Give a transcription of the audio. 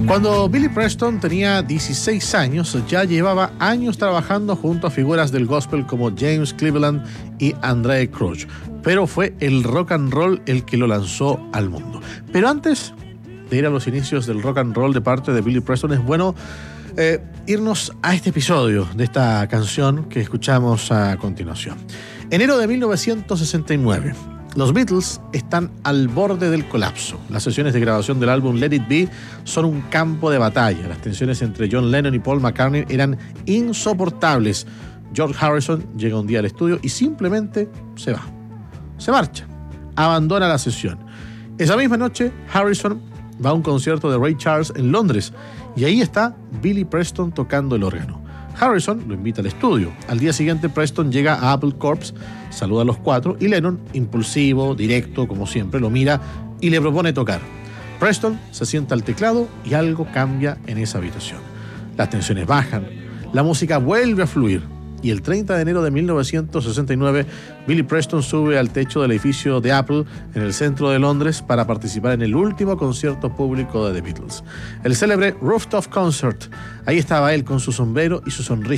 Cuando Billy Preston tenía 16 años, ya llevaba años trabajando junto a figuras del gospel como James Cleveland y Andraé Crouch, pero fue el rock and roll el que lo lanzó al mundo. Pero antes de ir a los inicios del rock and roll de parte de Billy Preston, es bueno irnos a este episodio de esta canción que escuchamos a continuación. Enero de 1969. Los Beatles están al borde del colapso. Las sesiones de grabación del álbum Let It Be son un campo de batalla. Las tensiones entre John Lennon y Paul McCartney eran insoportables. George Harrison llega un día al estudio y simplemente se va. Se marcha. Abandona la sesión. Esa misma noche, Harrison va a un concierto de Ray Charles en Londres y ahí está Billy Preston tocando el órgano. Harrison lo invita al estudio. Al día siguiente, Preston llega a Apple Corps, saluda a los cuatro y Lennon, impulsivo, directo, como siempre, lo mira y le propone tocar. Preston se sienta al teclado y algo cambia en esa habitación. Las tensiones bajan, la música vuelve a fluir y el 30 de enero de 1969, Billy Preston sube al techo del edificio de Apple en el centro de Londres para participar en el último concierto público de The Beatles, el célebre Rooftop Concert. Ahí estaba él con su sombrero y su sonrisa